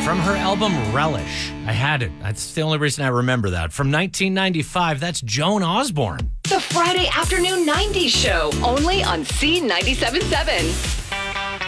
from her album Relish. I had it. That's the only reason I remember that. From 1995, that's Joan Osborne. The Friday Afternoon 90s Show, only on C97.7.